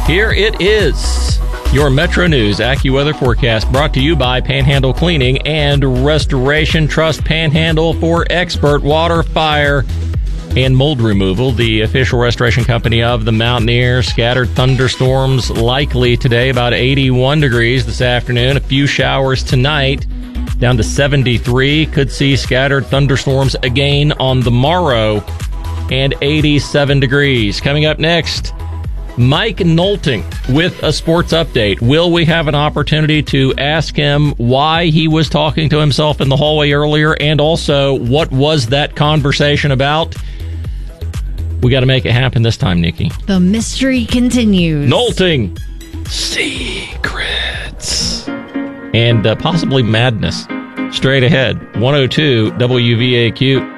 Here it is. Your Metro News AccuWeather forecast brought to you by Panhandle Cleaning and Restoration. Trust Panhandle for expert water, fire, and mold removal. The official restoration company of the Mountaineers. Scattered thunderstorms likely today, about 81 degrees this afternoon. A few showers tonight, down to 73. Could see scattered thunderstorms again on the morrow, and 87 degrees. Coming up next, Mike Nolting with a sports update. Will we have an opportunity to ask him why he was talking to himself in the hallway earlier, and also what was that conversation about? We got to make it happen this time, Nikki. The mystery continues. Nolting, secrets, and possibly madness. Straight ahead, 102 WVAQ.